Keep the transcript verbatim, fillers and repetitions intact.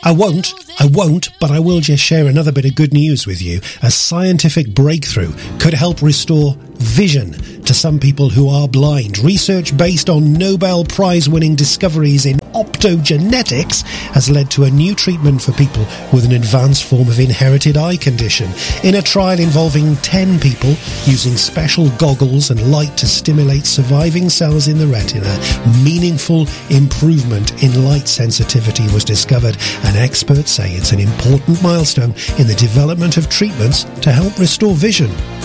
I won't, I won't, but I will just share another bit of good news with you. A scientific breakthrough could help restore vision to some people who are blind. Research based on Nobel Prize-winning discoveries in optogenetics has led to a new treatment for people with an advanced form of inherited eye condition. In a trial involving ten people using special goggles and light to stimulate surviving cells in the retina, meaningful improvement in light sensitivity was discovered, and experts say it's an important milestone in the development of treatments to help restore vision.